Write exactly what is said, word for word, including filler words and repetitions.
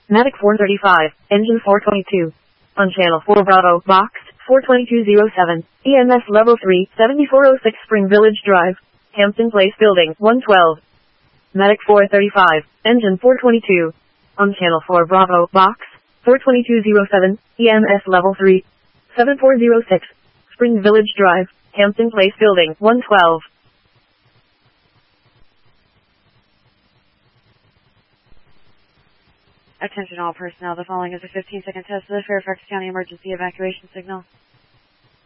Medic four thirty-five, engine four twenty-two. On channel four Bravo, boxed, four twenty-two oh seven, E M S level three, seventy-four oh six Spring Village Drive, Hampton Place Building, one twelve. Medic four thirty-five, engine four twenty-two. On channel four Bravo, box, four twenty-two oh seven, E M S level three, seventy-four oh six, Spring Village Drive, Hampton Place Building, one twelve. Attention all personnel, the following is a fifteen second test of the Fairfax County emergency evacuation signal.